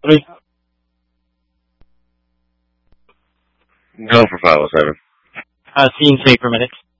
Three. Go for 507. Scene 3 per minute.